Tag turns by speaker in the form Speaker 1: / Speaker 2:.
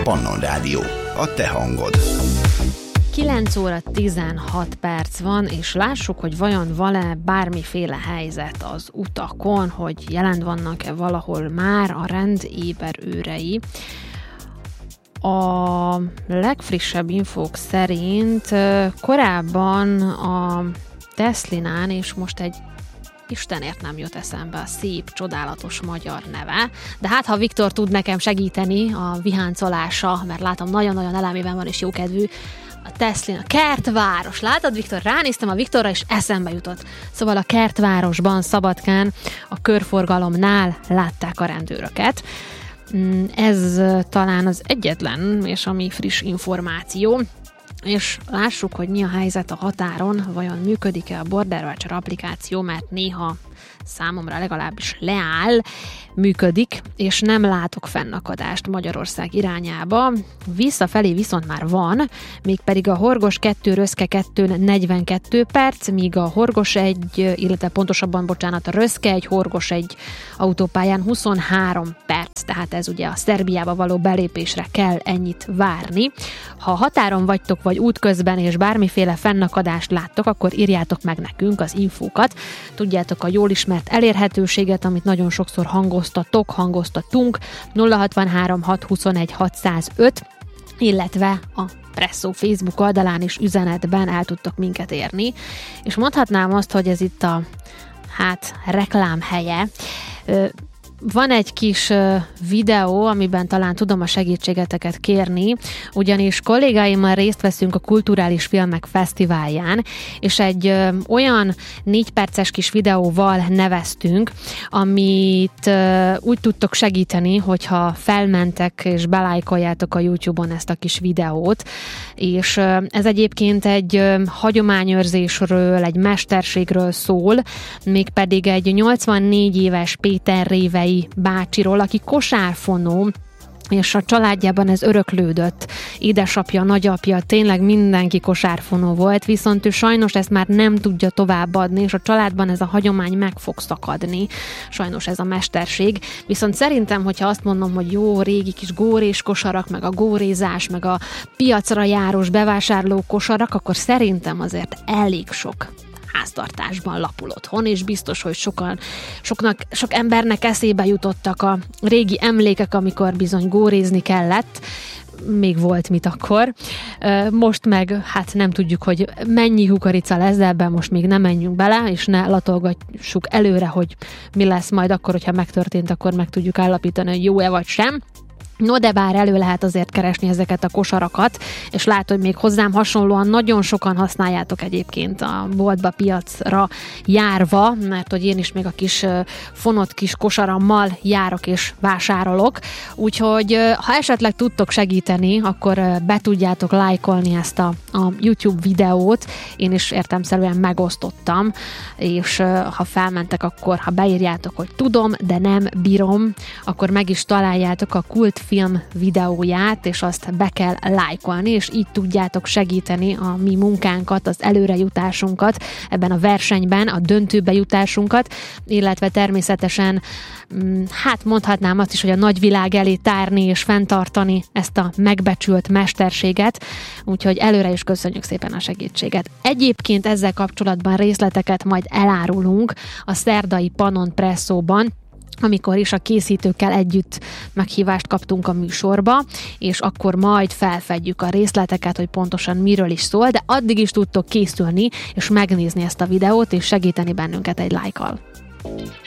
Speaker 1: Pannon Rádió, a te hangod.
Speaker 2: 9 óra 16 perc van, és lássuk, hogy vajon van-e bármiféle helyzet az utakon, hogy jelen vannak-e valahol már a rend éberőrei. A legfrissebb infók szerint korábban a Teslinán, és most egy Istenért nem jut eszembe a szép, csodálatos magyar neve, de hát ha Viktor tud nekem segíteni a viháncolása, mert látom nagyon-nagyon elemében van és jókedvű, a Teslin, a Kertváros. Látod, Viktor? Ránéztem a Viktorra, és eszembe jutott. Szóval a Kertvárosban, Szabadkán, a körforgalomnál látták a rendőröket. Ez talán az egyetlen, és ami friss információ. És lássuk, hogy mi a helyzet a határon, vajon működik-e a Border Watcher applikáció, mert néha számomra legalábbis leáll, működik, és nem látok fennakadást Magyarország irányába. Visszafelé viszont már van, mégpedig a Horgos 2 Röszke 2 42 perc, míg a Horgos 1, illetve pontosabban, bocsánat, a Röszke 1, Horgos 1 autópályán 23 perc, tehát ez ugye a Szerbiába való belépésre kell ennyit várni. Ha határon vagytok, vagy útközben, és bármiféle fennakadást láttok, akkor írjátok meg nekünk az infókat. Tudjátok a jól ismert elérhetőséget, amit nagyon sokszor hangoztatunk, 063 621 605, illetve a Presszó Facebook oldalán is üzenetben el tudtok minket érni. És mondhatnám azt, hogy ez itt a reklám helye. Van egy kis videó, amiben talán tudom a segítségeteket kérni, ugyanis kollégáimmal részt veszünk a Kulturális Filmek Fesztiválján, és egy olyan 4 perces kis videóval neveztünk, amit úgy tudtok segíteni, hogyha felmentek és belájkoljátok a YouTube-on ezt a kis videót, és ez egyébként egy hagyományőrzésről, egy mesterségről szól, mégpedig egy 84 éves Péter Révei bácsiról, aki kosárfonó, és a családjában ez öröklődött. Édesapja, nagyapja, tényleg mindenki kosárfonó volt, viszont ő sajnos ezt már nem tudja továbbadni, és a családban ez a hagyomány meg fog szakadni. Sajnos ez a mesterség. Viszont szerintem, hogyha azt mondom, hogy jó, régi kis górés kosarak, meg a górézás, meg a piacra járós bevásárló kosarak, akkor szerintem azért elég sok háztartásban lapul otthon, és biztos, hogy sok embernek eszébe jutottak a régi emlékek, amikor bizony górézni kellett, még volt mit akkor. Most meg nem tudjuk, hogy mennyi kukorica lesz, de ebben most még nem menjünk bele, és ne latolgassuk előre, hogy mi lesz majd akkor, hogyha megtörtént, akkor meg tudjuk állapítani, hogy jó-e vagy sem. No, de bár elő lehet azért keresni ezeket a kosarakat, és látod, hogy még hozzám hasonlóan nagyon sokan használjátok egyébként a boltba, piacra járva, mert hogy én is még a kis fonott kis kosarammal járok és vásárolok. Úgyhogy ha esetleg tudtok segíteni, akkor be tudjátok lájkolni ezt a YouTube videót. Én is értelemszerűen megosztottam, és ha felmentek, akkor ha beírjátok, hogy tudom, de nem bírom, akkor meg is találjátok a Kultfilm videóját, és azt be kell lájkolni, és így tudjátok segíteni a mi munkánkat, az előrejutásunkat ebben a versenyben, a döntőbe jutásunkat, illetve természetesen mondhatnám azt is, hogy a nagyvilág elé tárni és fenntartani ezt a megbecsült mesterséget, úgyhogy előre is köszönjük szépen a segítséget. Egyébként ezzel kapcsolatban részleteket majd elárulunk a szerdai Pannon Presszóban, amikor is a készítőkkel együtt meghívást kaptunk a műsorba, és akkor majd felfedjük a részleteket, hogy pontosan miről is szól, de addig is tudtok készülni, és megnézni ezt a videót, és segíteni bennünket egy lájkkal.